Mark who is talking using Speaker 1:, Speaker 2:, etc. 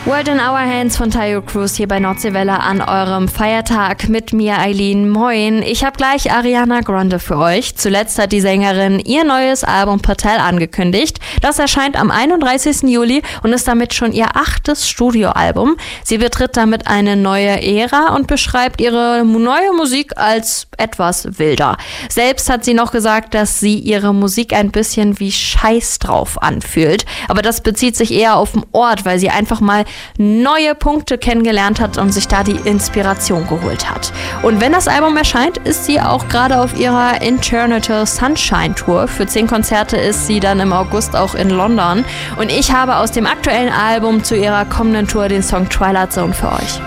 Speaker 1: World in Our Hands von Taio Cruz hier bei Nordseewelle an eurem Feiertag mit mir, Eileen. Moin. Ich habe gleich Ariana Grande für euch. Zuletzt hat die Sängerin ihr neues Album Patel angekündigt. Das erscheint am 31. Juli und ist damit schon ihr 8. Studioalbum. Sie betritt damit eine neue Ära und beschreibt ihre neue Musik als etwas wilder. Selbst hat sie noch gesagt, dass sie ihre Musik ein bisschen wie Scheiß drauf anfühlt. Aber das bezieht sich eher auf den Ort, weil sie einfach mal neue Punkte kennengelernt hat und sich da die Inspiration geholt hat. Und wenn das Album erscheint, ist sie auch gerade auf ihrer Eternal Sunshine Tour. Für 10 Konzerte ist sie dann im August auch in London. Und ich habe aus dem aktuellen Album zu ihrer kommenden Tour den Song Twilight Zone für euch.